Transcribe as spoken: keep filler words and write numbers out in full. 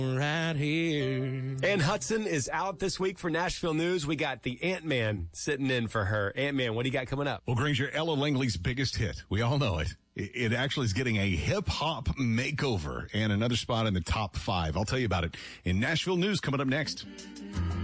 right here. Ann Hudson is out this week for Nashville News. We got the Ant-Man sitting in for her. Ant-Man, what do you got coming up? Well, Granger, Ella Langley's biggest hit. We all know it. It actually is getting a hip-hop makeover and another spot in the top five. I'll tell you about it in Nashville News coming up next.